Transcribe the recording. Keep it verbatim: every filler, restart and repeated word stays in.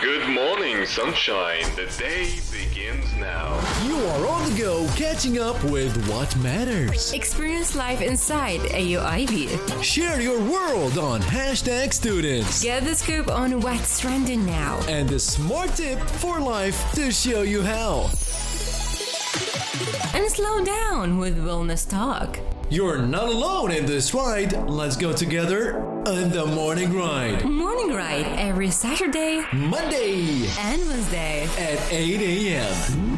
Good morning, sunshine. The day begins now. You are on the go, catching up with what matters. Experience life inside A U I B. Share your world on hashtag students. Get the scoop on what's trending now. And the smart tip for life to show you how. And slow down with Wellness Talk. You're not alone in this ride. Let's go together on the Morning Ride. Morning Ride every Saturday, Monday and Wednesday at eight a.m.